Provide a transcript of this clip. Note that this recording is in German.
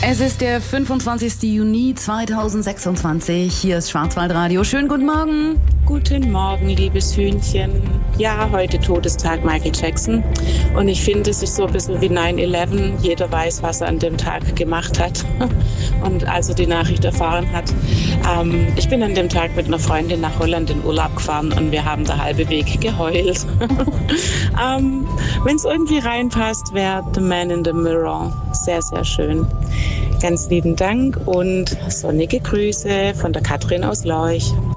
Es ist der 25. Juni 2026. Hier ist Schwarzwaldradio. Schönen guten Morgen. Guten Morgen, liebes Hühnchen. Ja, heute Todestag Michael Jackson. Und ich finde, es ist so ein bisschen wie 9/11. Jeder weiß, was er an dem Tag gemacht hat und als er die Nachricht erfahren hat. Ich bin an dem Tag mit einer Freundin nach Holland in Urlaub gefahren und wir haben der halbe Weg geheult. Wenn es irgendwie reinpasst, wäre The Man in the Mirror. Sehr, sehr schön. Ganz lieben Dank und sonnige Grüße von der Katrin aus Lorch.